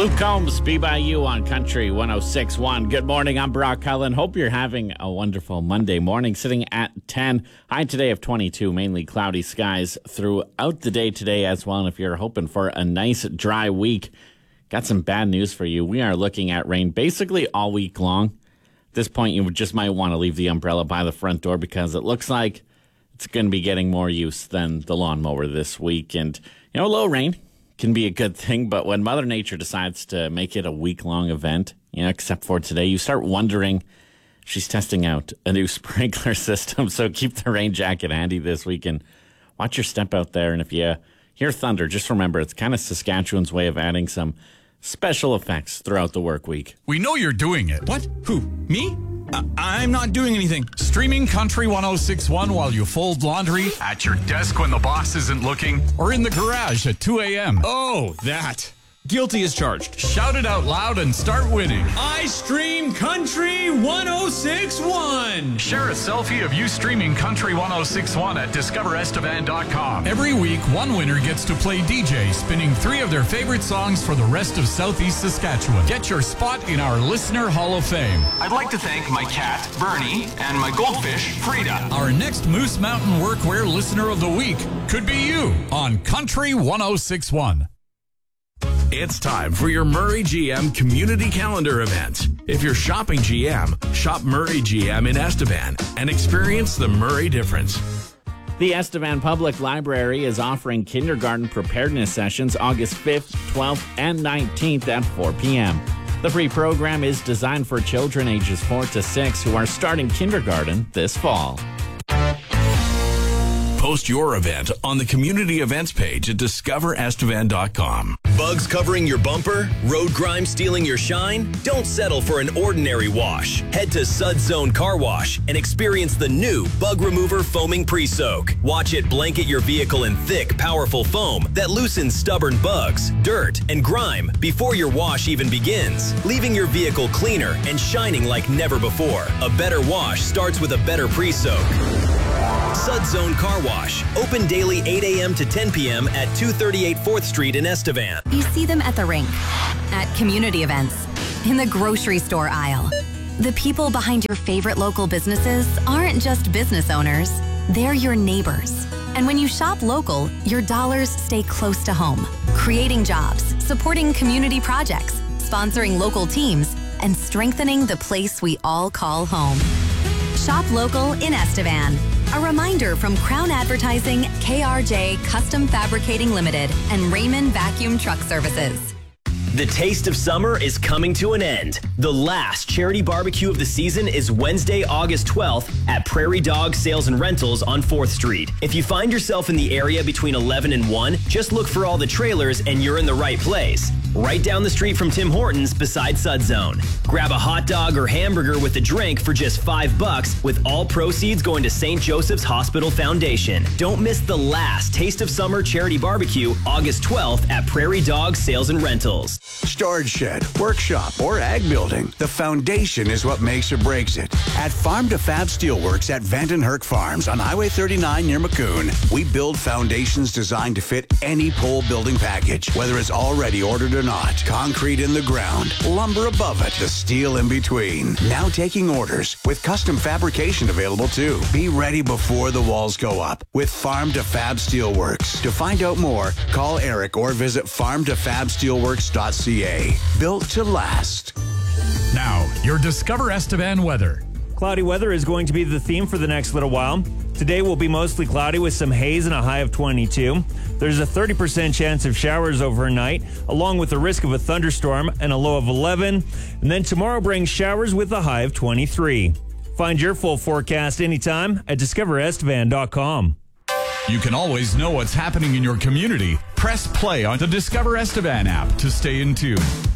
Luke Combs, Be By You on Country 106.1. Good morning, I'm Brock Cullen. Hope you're having a wonderful Monday morning. Sitting at 10, high today of 22, mainly cloudy skies throughout the day today as well. And if you're hoping for a nice dry week, got some bad news for you. We are looking at rain basically all week long. At this point, you just might want to leave the umbrella by the front door because it looks like it's going to be getting more use than the lawnmower this week. And, low rain can be a good thing, but when Mother Nature decides to make it a week-long event, except for today, you start wondering, she's testing out a new sprinkler system, so keep the rain jacket handy this week and watch your step out there. And if you hear thunder, just remember it's kind of Saskatchewan's way of adding some special effects throughout the work week. We know you're doing it. What? Who? Me? I'm not doing anything. Streaming Country 106.1 while you fold laundry, at your desk when the boss isn't looking, or in the garage at 2 a.m. Oh, that. Guilty as charged. Shout it out loud and start winning. I stream Country 106.1. Share a selfie of you streaming Country 106.1 at discoverestevan.com. Every week, one winner gets to play DJ, spinning 3 of their favorite songs for the rest of Southeast Saskatchewan. Get your spot in our Listener Hall of Fame. I'd like to thank my cat, Bernie, and my goldfish, Frida. Our next Moose Mountain Workwear Listener of the Week could be you on Country 106.1. It's time for your Murray GM Community Calendar event. If you're shopping GM, shop Murray GM in Estevan and experience the Murray difference. The Estevan Public Library is offering kindergarten preparedness sessions August 5th, 12th, and 19th at 4 p.m. The free program is designed for children ages 4 to 6 who are starting kindergarten this fall. Post your event on the community events page at discoverestevan.com. Bugs covering your bumper? Road grime stealing your shine? Don't settle for an ordinary wash. Head to Sud Zone Car Wash and experience the new Bug Remover Foaming Pre-Soak. Watch it blanket your vehicle in thick, powerful foam that loosens stubborn bugs, dirt, and grime before your wash even begins, leaving your vehicle cleaner and shining like never before. A better wash starts with a better pre-soak. Sud Zone Car Wash. Open daily 8 a.m. to 10 p.m. at 238 4th Street in Estevan. You see them at the rink, at community events, in the grocery store aisle. The people behind your favorite local businesses aren't just business owners, they're your neighbors. And when you shop local, your dollars stay close to home, creating jobs, supporting community projects, sponsoring local teams, and strengthening the place we all call home. Shop local in Estevan. A reminder from Crown Advertising, KRJ Custom Fabricating Limited, and Raymond Vacuum Truck Services. The taste of summer is coming to an end. The last charity barbecue of the season is Wednesday, August 12th at Prairie Dog Sales and Rentals on 4th Street. If you find yourself in the area between 11 and 1, just look for all the trailers and you're in the right place. Right down the street from Tim Hortons beside Sud Zone. Grab a hot dog or hamburger with a drink for just $5 with all proceeds going to St. Joseph's Hospital Foundation. Don't miss the last Taste of Summer charity barbecue August 12th at Prairie Dog Sales and Rentals. Storage shed, workshop, or ag building. The foundation is what makes or breaks it. At Farm to Fab Steelworks at Vandenherk Farms on Highway 39 near Maccoon, we build foundations designed to fit any pole building package, whether it's already ordered or not. Concrete in the ground, lumber above it, the steel in between. Now taking orders with custom fabrication available too. Be ready before the walls go up with Farm to Fab Steelworks. To find out more, call Eric or visit farmtofabsteelworks.ca. Built to last. Now, your Discover Estevan weather. Cloudy weather is going to be the theme for the next little while. Today will be mostly cloudy with some haze and a high of 22. There's a 30% chance of showers overnight, along with the risk of a thunderstorm and a low of 11. And then tomorrow brings showers with a high of 23. Find your full forecast anytime at discoverestevan.com. You can always know what's happening in your community. Press play on the Discover Estevan app to stay in tune.